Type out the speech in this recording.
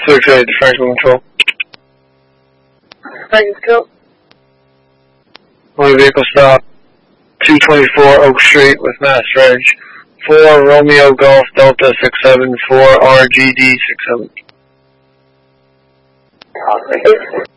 6-8, differential control. Seconds kill. Only vehicle stop. 224 Oak Street with Mass Reg. 4 Romeo Golf Delta 674 RGD 67. Copy.